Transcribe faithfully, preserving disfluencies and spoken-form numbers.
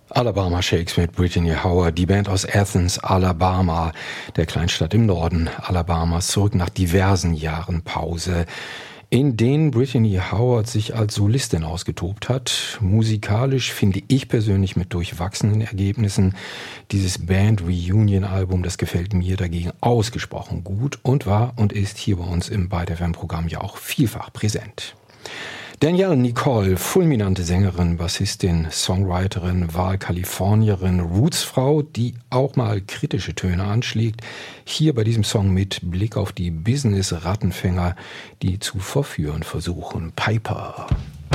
Alabama Shakes mit Brittany Howard, die Band aus Athens, Alabama, der Kleinstadt im Norden Alabamas, zurück nach diversen Jahren Pause, in denen Brittany Howard sich als Solistin ausgetobt hat. Musikalisch finde ich persönlich mit durchwachsenen Ergebnissen. Dieses Band-Reunion-Album, das gefällt mir dagegen ausgesprochen gut und war und ist hier bei uns im Byte F M-Programm ja auch vielfach präsent. Danielle Nicole, fulminante Sängerin, Bassistin, Songwriterin, Wahlkalifornierin, Rootsfrau, die auch mal kritische Töne anschlägt. Hier bei diesem Song mit Blick auf die Business-Rattenfänger, die zu verführen versuchen. Piper.